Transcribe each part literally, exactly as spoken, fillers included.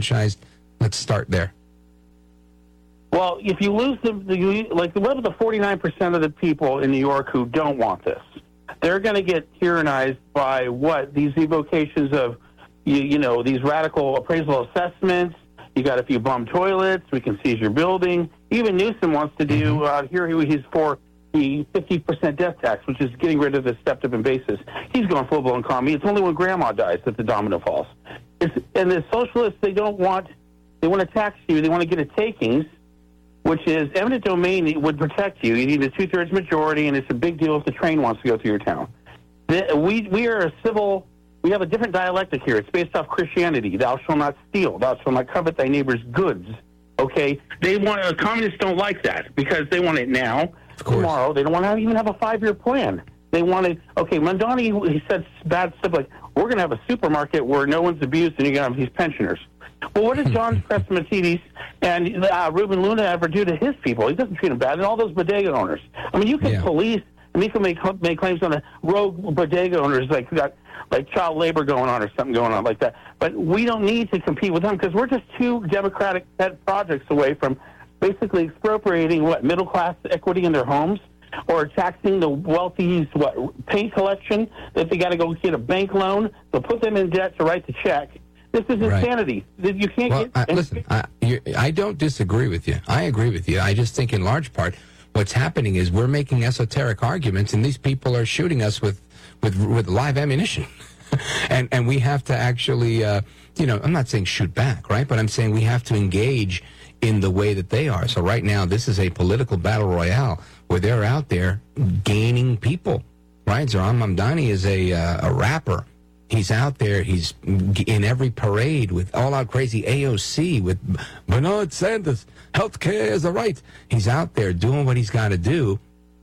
disenfranchised? Let's start there. Well, if you lose the, the like, what about the forty-nine percent of the people in New York who don't want this? They're going to get tyrannized by what? These evocations of, you, you know, these radical appraisal assessments. You got a few bum toilets. We can seize your building. Even Newsom wants to do, Mm-hmm. uh, here he, he's for the fifty percent death tax, which is getting rid of the stepped-up and basis. He's going full-blown commie. It's only when grandma dies that the domino falls. It's, and the socialists, they don't want, they want to tax you. They want to get a takings, which is eminent domain would protect you. You need a two-thirds majority, and it's a big deal if the train wants to go through your town. The, we, we are a civil, we have a different dialectic here. It's based off Christianity. Thou shalt not steal. Thou shalt not covet thy neighbor's goods. Okay? They want, uh, communists don't like that because they want it now. Tomorrow, they don't want to even have a five-year plan. They wanted, okay, Mondani, he said bad stuff like, we're going to have a supermarket where no one's abused and you're going to have these pensioners. Well, what did John Krasmatidis and uh, Ruben Luna ever do to his people? He doesn't treat them bad. And all those bodega owners. I mean, you can Yeah. police, and you can make, make claims on the rogue bodega owners like got like child labor going on or something going on like that. But we don't need to compete with them because we're just two democratic pet projects away from basically expropriating what middle class equity in their homes, or taxing the wealthy's what paint collection that they got to go get a bank loan. They'll put them in debt to write the check. This is Right. insanity. You can't Well, get. I, listen, I, you, I don't disagree with you. I agree with you. I just think in large part what's happening is we're making esoteric arguments, and these people are shooting us with with, with live ammunition. and and we have to actually, uh, you know, I'm not saying shoot back, right? But I'm saying we have to engage in the way that they are. So right now, this is a political battle royale where they're out there gaining people, right? Zohran Mamdani is a uh, a rapper. He's out there. He's in every parade with all-out crazy A O C, with Bernard Sanders. Healthcare is a right. He's out there doing what he's got to do.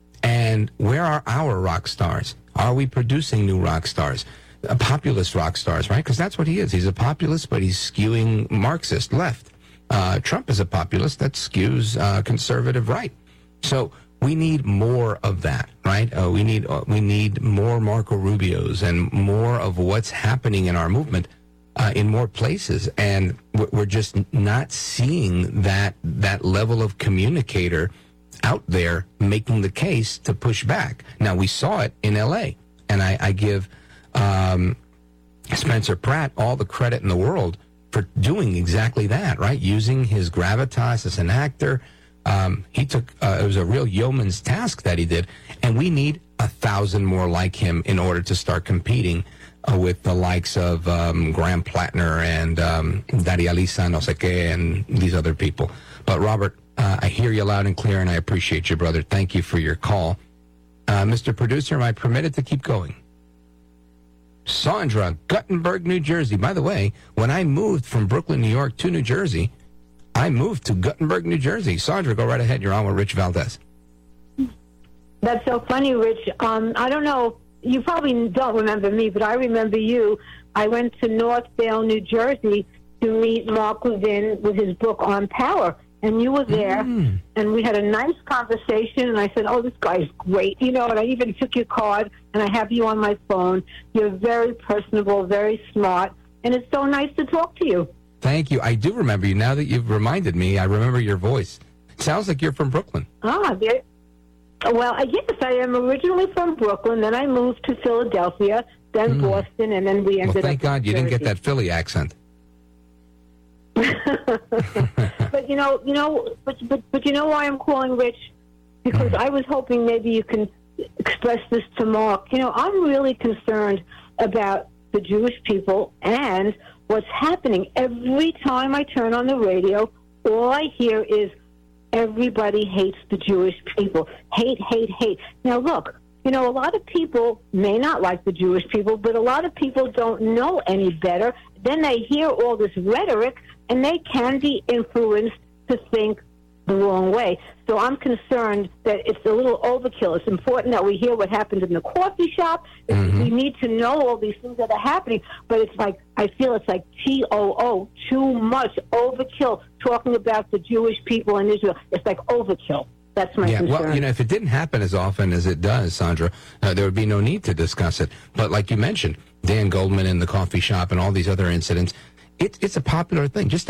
And where are our rock stars? Are we producing new rock stars? Uh, populist rock stars, right? Because that's what he is. He's a populist, but he's skewing Marxist left. Uh, Trump is a populist that skews uh, conservative right. So we need more of that, right? Uh, we need uh, we need more Marco Rubios and more of what's happening in our movement uh, in more places, and we're we're just not seeing that that level of communicator out there making the case to push back. Now we saw it in L A, and I, I give um, Spencer Pratt all the credit in the world for doing exactly that, right? Using his gravitas as an actor. Um, he took, uh, it was a real yeoman's task that he did. And we need a thousand more like him in order to start competing uh, with the likes of um, Graham Plattner and um, Daria Lisa, no sé qué, and these other people. But Robert, uh, I hear you loud and clear, and I appreciate you, brother. Thank you for your call. Uh, Mister Producer, am I permitted to keep going? Sandra, Guttenberg, New Jersey. By the way, when I moved from Brooklyn, New York to New Jersey, I moved to Guttenberg, New Jersey. Sandra, go right ahead. You're on with Rich Valdez. That's so funny, Rich. Um, I don't know. You probably don't remember me, but I remember you. I went to Northdale, New Jersey to meet Mark Levin with his book On Power. And you were there, mm. and we had a nice conversation, and I said, oh, this guy's great. You know, and I even took your card, and I have you on my phone. You're very personable, very smart, and it's so nice to talk to you. Thank you. I do remember you. Now that you've reminded me, I remember your voice. Sounds like you're from Brooklyn. Ah, there. Well, yes, I am originally from Brooklyn. Then I moved to Philadelphia, then mm. Boston, and then we ended well, thank up God you Jersey. didn't get that Philly accent. But you know, you know, but, but but you know why I'm calling, Rich? Because I was hoping maybe you can express this to Mark. You know, I'm really concerned about the Jewish people and what's happening. Every time I turn on the radio, all I hear is everybody hates the Jewish people. Hate, hate, hate. Now, look, you know, a lot of people may not like the Jewish people, but a lot of people don't know any better. Then they hear all this rhetoric, and they can be influenced to think the wrong way. So I'm concerned that it's a little overkill. It's important that we hear what happened in the coffee shop. Mm-hmm. We need to know all these things that are happening. But it's like, I feel it's like T O O, too much overkill, talking about the Jewish people in Israel. It's like overkill. That's my yeah, concern. Well, you know, if it didn't happen as often as it does, Sandra, uh, there would be no need to discuss it. But like you mentioned, Dan Goldman in the coffee shop and all these other incidents, it, it's a popular thing. Just